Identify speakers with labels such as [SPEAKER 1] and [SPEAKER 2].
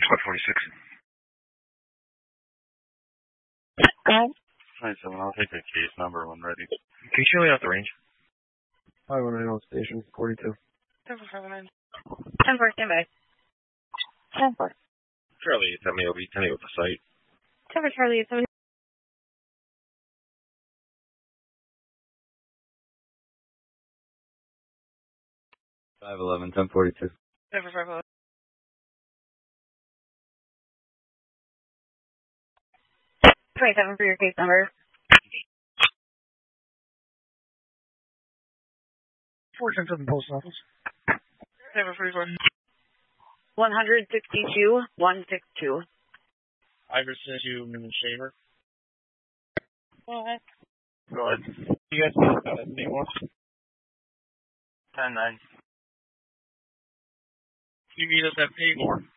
[SPEAKER 1] Squad 46.
[SPEAKER 2] Go ahead.
[SPEAKER 3] 27, I'll take a case number when ready.
[SPEAKER 1] Can you show me out the range?
[SPEAKER 4] 519 station, 42.
[SPEAKER 2] 10-4, 10-4, stand by. 10-4.
[SPEAKER 1] Charlie, tell me what the site.
[SPEAKER 2] 10-4, Charlie, 7.
[SPEAKER 4] 511, 1042.
[SPEAKER 2] 10-4, 5-11. 27 for your case number.
[SPEAKER 5] 410 post office.
[SPEAKER 2] 744. 162, 162.
[SPEAKER 5] Iverson to Newman Shaver.
[SPEAKER 2] Go ahead.
[SPEAKER 5] Go ahead. You guys need anymore?
[SPEAKER 3] 10-9.
[SPEAKER 5] You meet us at Paymore.